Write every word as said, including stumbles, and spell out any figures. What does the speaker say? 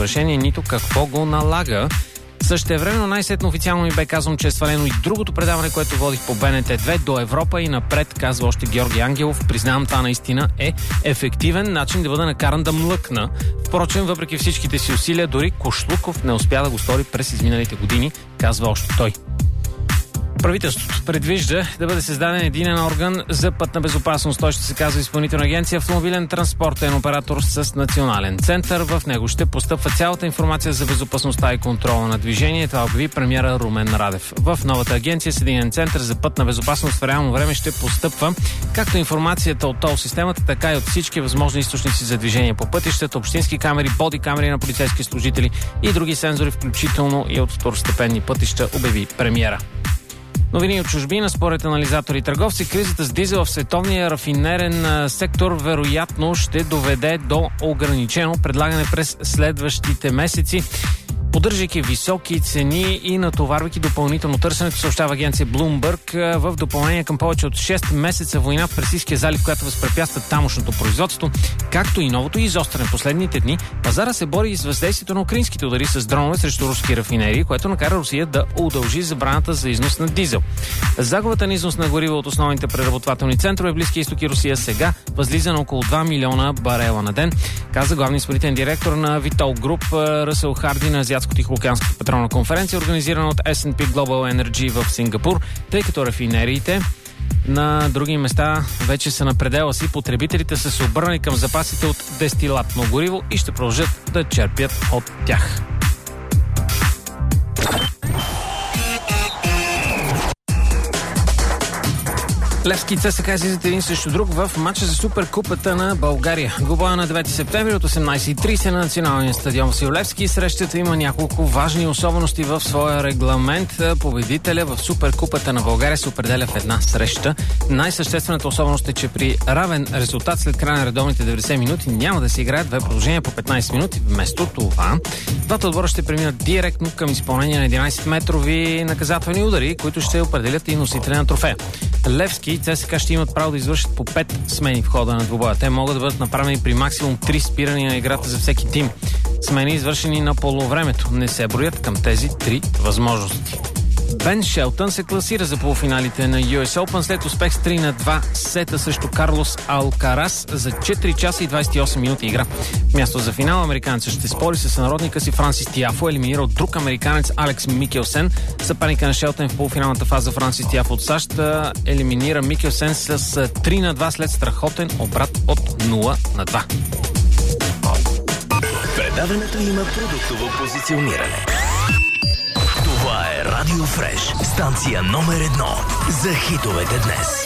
решение, нито какво го налага. Същевременно най-сетно официално ми бе казано, че е свалено и другото предаване, което водих по Б Н Т две до Европа и напред, казва още Георги Ангелов. Признавам, това наистина е ефективен начин да бъда накаран да млъкна. Впрочем, въпреки всичките си усилия, дори Кошлуков не успя да го стори през изминалите години, казва още той. Правителството предвижда да бъде създаден единен орган за пътна безопасност. Той ще се казва Изпълнителна агенция Автомобилен транспортен оператор с национален център. В него ще постъпва цялата информация за безопасността и контрола на движение. Това обяви премиера Румен Радев. В новата агенция с единен център за пътна безопасност в реално време ще постъпва както информацията от тол системата, така и от всички възможни източници за движение по пътищата, общински камери, боди камери на полицейски служители и други сензори, включително и от второстепенни пътища, обяви премиера. Новини от чужбина. Според анализатори и търговци, кризата с дизел в световния рафинерен сектор вероятно ще доведе до ограничено предлагане през следващите месеци, поддържайки високи цени и натоварвайки допълнително търсенето, съобщава агенция Bloomberg. В допълнение към повече от шест месеца война в Персийския залив, която възпрепятства тамошното производство, както и новото изостряне последните дни, пазара се бори и с въздействието на украинските удари с дронове срещу руски рафинерии, което накара Русия да удължи забраната за износ на дизел. Загубата на износ на гориво от основните преработвателни центрове в Близкия изток и Русия сега възлиза на около два милиона барела на ден, каза главният изпълнителен директор на Vitol Group Ръсел Харди на Азиатско-Тихоокеанската петролна конференция, организирана от Ес енд Пи Global Energy в Сингапур, тъй като рафинериите на други места вече са на предела си. Потребителите са се обърнали към запасите от дестилатно гориво и ще продължат да черпят от тях. Левски и ЦСКА излизат един срещу друг в матча за Суперкупата на България. Двубоя на девети септември от осемнайсет и трийсет на националния стадион Васил Левски. Срещата има няколко важни особености в своя регламент. Победителя в Суперкупата на България се определя в една среща. Най-съществената особеност е, че при равен резултат след края на редовните деветдесет минути няма да се играят две продължения по петнайсет минути. Вместо това, двата отбора ще преминат директно към изпълнение на единайсет-метрови наказателни удари, които ще определят и носителя на трофея. Левски и ЦСКА ще имат право да извършат по пет смени в хода на двубоя. Те могат да бъдат направени при максимум три спирания на играта за всеки тим. Смени, извършени на полувремето, не се броят към тези три възможности. Бен Шелтън се класира за полуфиналите на Ю Ес Open след успех с три на два сета срещу Карлос Алкарас за четири часа и двайсет и осем минути игра. Място за финал американецът ще спори с сънародника си Франсис Тиафо, елиминирал друг американец Алекс Микелсен. Съперника на Шелтън в полуфиналната фаза Франсис Тиафо от САЩ елиминира Микелсен с три на два след страхотен обрат от нула на два. Предаването има продуктово позициониране. Това е Радио Фреш, станция номер едно за хитовете днес.